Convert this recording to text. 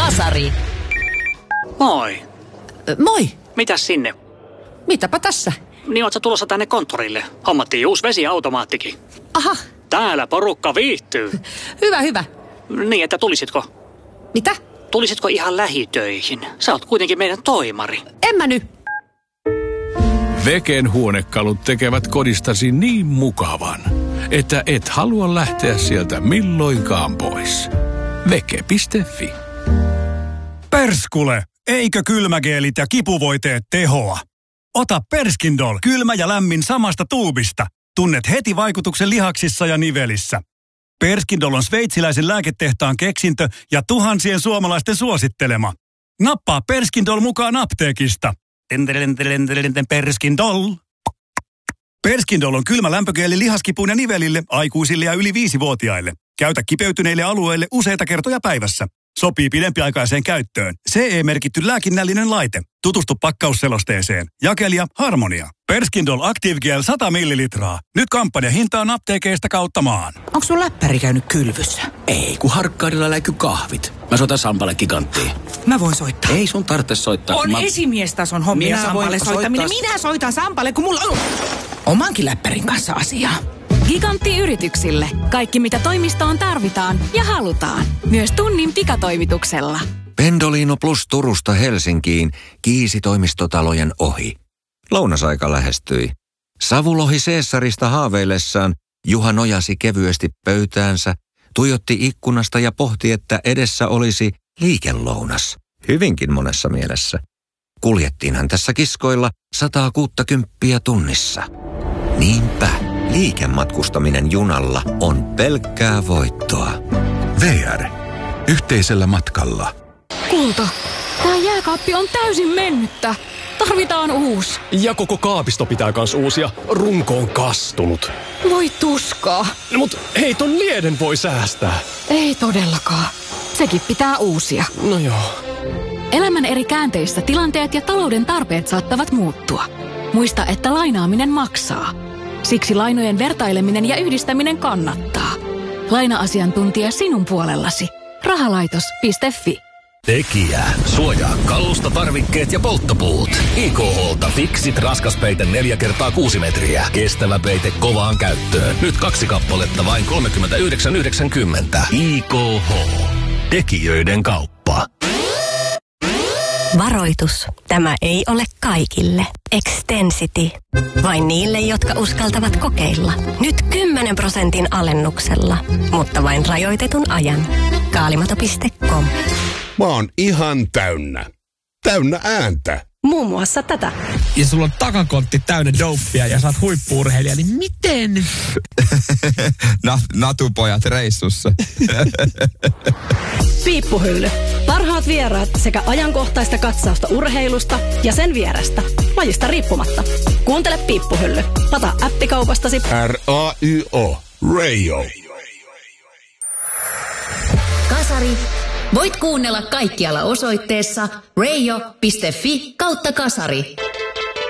Kasari. Moi. Moi. Mitäs sinne? Mitäpä tässä? Niin oot sä tulossa tänne konttorille? Hommattiin uusi vesiautomaattikin. Aha. Täällä porukka viihtyy. Hyvä. Niin, että tulisitko? Mitä? Tulisitko ihan lähitöihin? Sä oot kuitenkin meidän toimari. En mä nyt. Veken huonekalut tekevät kodistasi niin mukavan, että et halua lähteä sieltä milloinkaan pois. Veke.fi. Perskule! Eikö kylmägeelit ja kipuvoiteet tehoa? Ota Perskindol kylmä ja lämmin samasta tuubista. Tunnet heti vaikutuksen lihaksissa ja nivelissä. Perskindol on sveitsiläisen lääketehtaan keksintö ja tuhansien suomalaisten suosittelema. Nappaa Perskindol mukaan apteekista. Perskindol. Perskindol on kylmä lämpögeeli lihaskipuun ja nivelille, aikuisille ja yli 5-vuotiaille. Käytä kipeytyneille alueille useita kertoja päivässä. Sopii pidempiaikaiseen käyttöön. CE-merkitty lääkinnällinen laite. Tutustu pakkausselosteeseen. Jakelija Harmonia. Perskindol Active Gel 100 millilitraa. Nyt kampanjahintaan apteekeista kautta maan. Onko sun läppäri käynyt kylvyssä? Ei, kun Harkkaadilla läiky kahvit. Mä soitan Sampalle Giganttiin. Mä voin soittaa. Ei sun tarvitse soittaa. On esimiestason hommia Sampalle soittaminen. Minä soitan Sampalle, kun mulla on omankin läppärin kanssa asiaa. Gigantti-yrityksille. Kaikki mitä toimistoon tarvitaan ja halutaan. Myös tunnin pikatoimituksella. Pendolino Plus Turusta Helsinkiin kiisi toimistotalojen ohi. Lounasaika lähestyi. Savulohi Caesarista haaveillessaan Juha nojasi kevyesti pöytäänsä, tuijotti ikkunasta ja pohti, että edessä olisi liikelounas. Hyvinkin monessa mielessä. Kuljettiinhan tässä kiskoilla 160 tunnissa. Niinpä. Liikematkustaminen junalla on pelkkää voittoa. VR. Yhteisellä matkalla. Kulta, tää jääkaappi on täysin mennyttä. Tarvitaan uusi. Ja koko kaapisto pitää kans uusia. Runko on kastunut. Voi tuskaa. No, mut hei, ton lieden voi säästää. Ei todellakaan. Sekin pitää uusia. No joo. Elämän eri käänteissä tilanteet ja talouden tarpeet saattavat muuttua. Muista, että lainaaminen maksaa. Siksi lainojen vertaileminen ja yhdistäminen kannattaa. Laina-asiantuntija sinun puolellasi. Rahalaitos.fi. Tekijä. Suojaa kalusta, tarvikkeet ja polttopuut. IKH:lta Fixit raskaspeite 4x6 metriä. Kestävä peite kovaan käyttöön. Nyt 2 kappaletta vain 39,90. IKH. Tekijöiden kauppa. Varoitus. Tämä ei ole kaikille. Extensity. Vain niille, jotka uskaltavat kokeilla. Nyt 10% alennuksella. Mutta vain rajoitetun ajan. Kaalimato.com. Mä oon ihan täynnä. Täynnä ääntä. Muun muassa tätä. Ja sulla on takakontti täynnä dopea ja sä oot huippu-urheilija, niin miten? Natupojat reissussa. Piippuhylly. Parhaat vieraat sekä ajankohtaista katsausta urheilusta ja sen vierestä. Lajista riippumatta. Kuuntele Piippuhylly. Lataa appikaupastasi RAYO. Rayo. Kasari. Voit kuunnella kaikkialla osoitteessa radio.fi/kasari.